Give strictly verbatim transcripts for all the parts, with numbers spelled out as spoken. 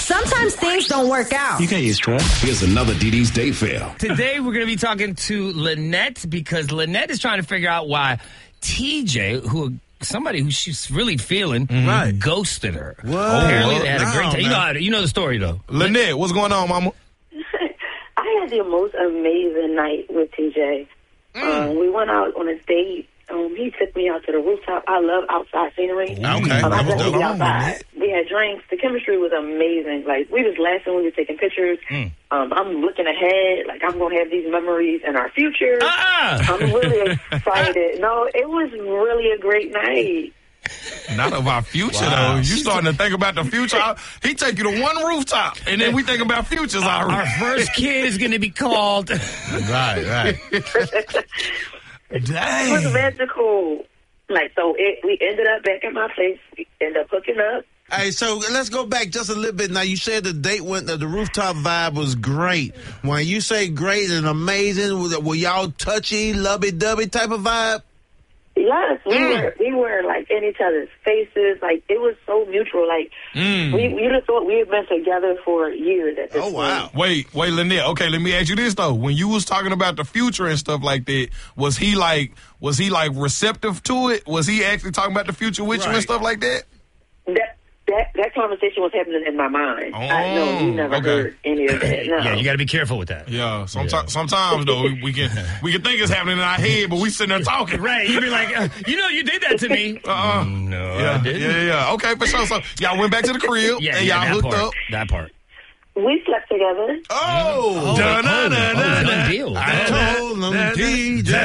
Sometimes things don't work out. You get used to it. Here's another D D's Date Fail. Today we're going to be talking to Lynette because Lynette is trying to figure out why T J, who somebody who she's really feeling, Right. ghosted her. What? Apparently they had a No, great time. You know, man. how, you know the story though. Lynette, what's going on, mama? I had the most amazing night with T J. Mm. Um, we went out on a date. Um, he took me out to the rooftop. I love outside scenery. Okay, Um, I that was love to dope. be outside. We had drinks. The chemistry was amazing. Like, we was laughing. We were taking pictures. Mm. Um, I'm looking ahead. Like, I'm going to have these memories in our future. Uh-uh. I'm really excited. No, it was really a great night. Not of our future, Wow. though. You starting to think about the future. I- He take you to one rooftop, and then we think about futures Our already. first kid is going to be called. Right, right. It was Dang. magical. Like, so it, we ended up back at my place. We ended up hooking up. Hey, so let's go back just a little bit. Now, you said the date went, the rooftop vibe was great. When you say great and amazing, were, were y'all touchy, lovey-dovey type of vibe? Yes, we were we were like in each other's faces. Like, it was so mutual. Like, we we just thought we had been together for years at this Oh, wow. point. Wait, wait, Lynette. Okay, let me ask you this though. When you was talking about the future and stuff like that, was he like, was he like receptive to it? Was he actually talking about the future with you and Right. stuff like that? That that that conversation was happening in my mind. I know you never okay. heard any of that. No. Yeah, you got to be careful with that. Yeah. Sometimes, sometimes though, we, we can we can think it's happening in our head, but we sitting there talking. Right, you'd be like, uh, you know, you did that to me. Uh-uh. No, Yeah, I didn't. yeah, yeah. Okay, for sure. So y'all went back to the crib Yeah, and yeah, y'all that hooked part. up. That part. We slept together. Oh! Da-na-na-na-na. Oh, done deal. I told them, D J,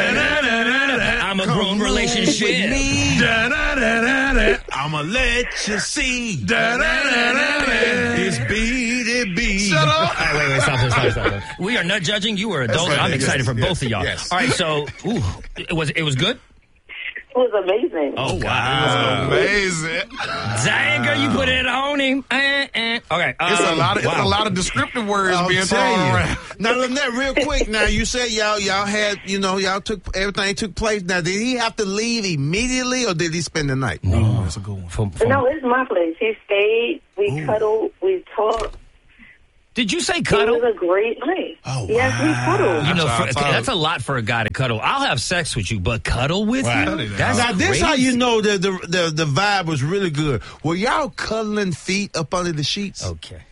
I'm a grown relationship. Da-na-na-na-na. I'ma let you see. Da-na-na-na-na. It's beat it beat. Shut up. All right, wait, wait, stop, stop, stop, stop. We are not judging. You were adults. right, I'm yes, excited for yes, both of y'all. yes. All right, so ooh, it was it was good. It was amazing. Oh wow, Amazing. dang girl, you put it on him. Eh, eh. Okay, um, It's a lot of it's wow. a lot of descriptive words I'll being tell thrown you. around. Now, Lynette, real quick. Now, you said y'all y'all had, you know, y'all took, everything took place. Now, did he have to leave immediately or did he spend the night? Oh, that's a good one. From- from- No, it's my place. He stayed. We cuddled. We talked. Did you say It cuddle? was a great night. Oh, Yes, we cuddled. You know, That's for, how I told that's a lot for a guy to cuddle. I'll have sex with you, but cuddle with Right. you? That's Now, this crazy. how you know that the, the the vibe was really good. Were y'all cuddling feet up under the sheets? Okay.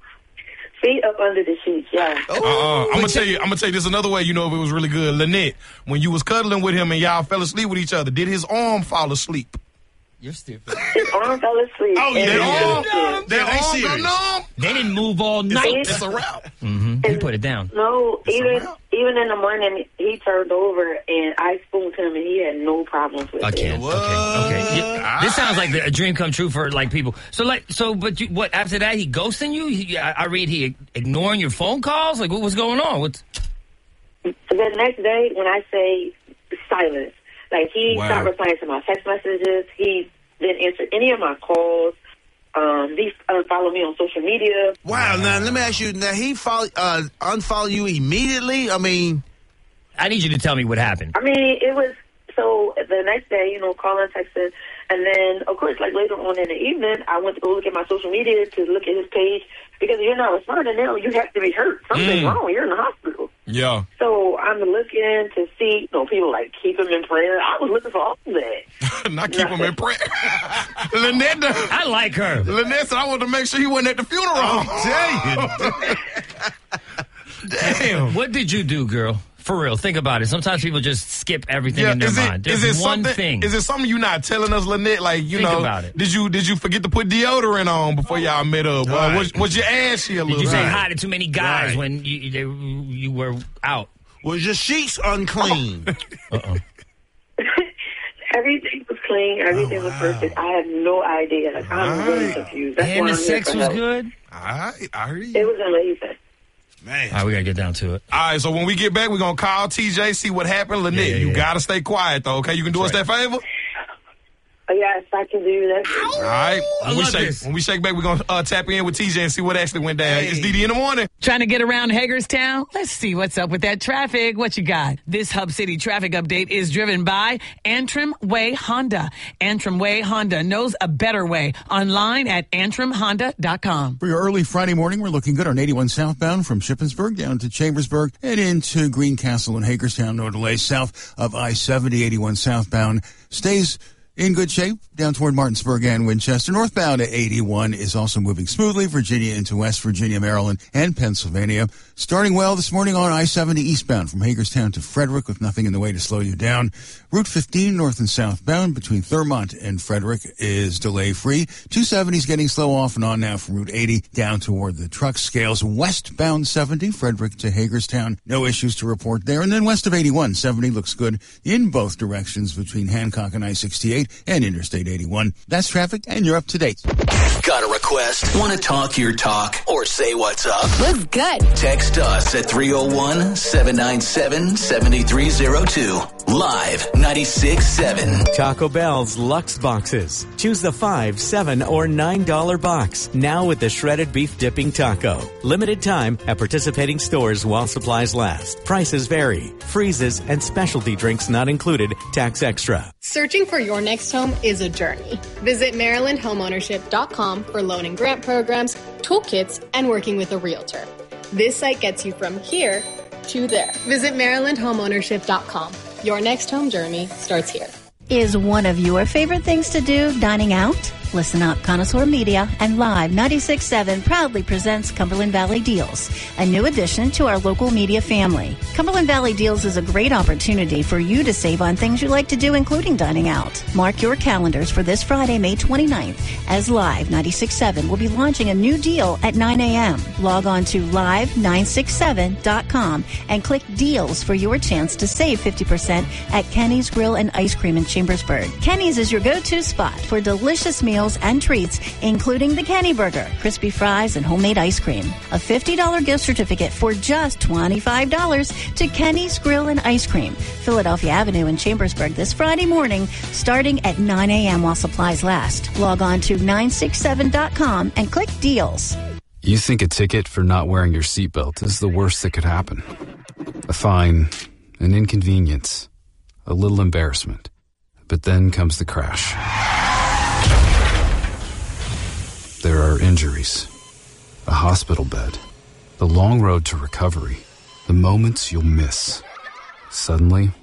Feet up under the sheets, yeah. Uh-uh. I'm gonna tell you. I'm gonna tell you this another way. You know if it was really good, Lynette. When you was cuddling with him and y'all fell asleep with each other, did his arm fall asleep? You're stupid. His arm fell asleep. Oh, yeah, And That yeah. he arm, just- that they arm serious. got numb. They didn't move all night. It's a wrap. Mm-hmm. He put it down. No, even wrap. even in the morning, he turned over and I spooned him, and he had no problems with Again. it. Okay. Okay. Yeah, this sounds like the, a dream come true for like people. So like, so, but you, what after that? He ghosting you? He, I, I read he ignoring your phone calls. Like, what was going on? What's The next day, when I say silence, like he Wow. stopped replying to my text messages. He didn't answer any of my calls. Um, he unfollowed me on social media. Wow. Now, let me ask you. Now, he follow, uh, unfollow you immediately? I mean, I need you to tell me what happened. I mean, it was so the next day, you know, calling, texting, and then of course, like later on in the evening, I went to go look at my social media to look at his page because if you're not responding now, you have to be hurt. Something's Mm. wrong. You're in the hospital. Yeah. So I'm looking to see, you know, people like keep him in prayer. I was looking for all of that. Not keep him in prayer. Lynette, I like her. Lynette said I wanted to make sure he wasn't at the funeral. Oh, Damn. What did you do, girl? For real, think about it. Sometimes people just skip everything Yeah, in their is mind. it, is There's it one something? thing. Is it something you're not telling us, Lynette? Like you Think know, about it. did you did you forget to put deodorant on before y'all met up? Or Right. was, was your ass here a little Did you say bit? hi to too many guys Right. when you they, you were out? was your sheets unclean? Uh-uh. Everything was clean. Everything was perfect. I had no idea. Like, I'm really confused. That's And why the I'm here sex for was help. good? All right, I heard It you. was amazing. Man. All right, we got to get down to it. All right, so when we get back, we're gonna call T J, see what happened. Lynette, Yeah, yeah, you yeah. gotta stay quiet though. Okay, you can do us that favor. Yes, I can do that. All right. I When we love shake, this. when we shake back, we're going to uh, tap in with T J and see what actually went down. Hey. It's D D in the morning. Trying to get around Hagerstown? Let's see what's up with that traffic. What you got? This Hub City traffic update is driven by Antrim Way Honda. Antrim Way Honda knows a better way. Online at antrim honda dot com. For your early Friday morning, we're looking good on eighty-one southbound from Shippensburg down to Chambersburg and into Greencastle and Hagerstown. No delays south of I seventy. eighty-one southbound stays in good shape down toward Martinsburg and Winchester. Northbound at eighty-one is also moving smoothly. Virginia into West Virginia, Maryland, and Pennsylvania. Starting well this morning on I seventy eastbound from Hagerstown to Frederick with nothing in the way to slow you down. Route fifteen north and southbound between Thurmont and Frederick is delay-free. two seventy is getting slow off and on now from Route eighty down toward the truck scales. Westbound seventy, Frederick to Hagerstown. No issues to report there. And then west of eighty-one, seventy looks good in both directions between Hancock and I sixty-eight and Interstate eighty-one. That's traffic, and you're up to date. Got a request? Want to talk your talk or say what's up? What's good? Text us at three oh one, seven nine seven, seven three oh two. Live ninety-six point seven. Taco Bell's Lux Boxes. Choose the five, seven, or nine dollar box. Now with the shredded beef dipping taco. Limited time at participating stores while supplies last. Prices vary. Freezes and specialty drinks not included. Tax extra. Searching for your next home is a journey. Visit maryland homeownership dot com for loan and grant programs, toolkits, and working with a realtor. This site gets you from here to there. Visit maryland homeownership dot com. Your next home journey starts here. Is one of your favorite things to do dining out? Listen up, Connoisseur Media and Live ninety-six point seven proudly presents Cumberland Valley Deals, a new addition to our local media family. Cumberland Valley Deals is a great opportunity for you to save on things you like to do, including dining out. Mark your calendars for this Friday, May twenty-ninth, as Live ninety-six point seven will be launching a new deal at nine a.m. Log on to live nine six seven dot com and click Deals for your chance to save fifty percent at Kenny's Grill and Ice Cream in Chambersburg. Kenny's is your go-to spot for delicious meals and treats, including the Kenny Burger, crispy fries, and homemade ice cream. A fifty dollars gift certificate for just twenty-five dollars to Kenny's Grill and Ice Cream, Philadelphia Avenue in Chambersburg this Friday morning, starting at nine a.m. while supplies last. Log on to nine six seven dot com and click Deals. You think a ticket for not wearing your seatbelt is the worst that could happen. A fine, an inconvenience, a little embarrassment. But then comes the crash. There are injuries, a hospital bed, the long road to recovery, the moments you'll miss. Suddenly,